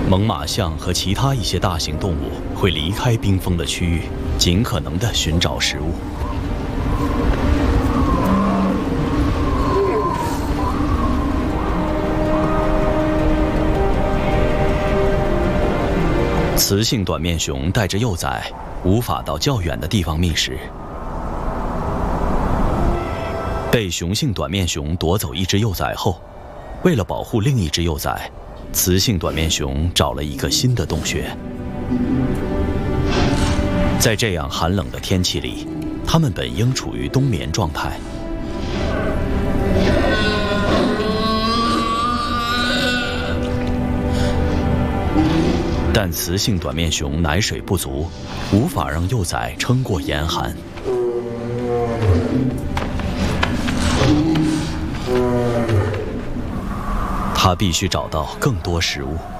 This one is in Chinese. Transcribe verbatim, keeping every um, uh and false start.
猛犸象和其他一些大型动物会离开冰封的区域，尽可能地寻找食物。雌性短面熊带着幼崽，无法到较远的地方觅食。被雄性短面熊夺走一只幼崽后，为了保护另一只幼崽，雌性短面熊找了一个新的洞穴。在这样寒冷的天气里，它们本应处于冬眠状态。但雌性短面熊奶水不足，无法让幼崽撑过严寒。它必须找到更多食物。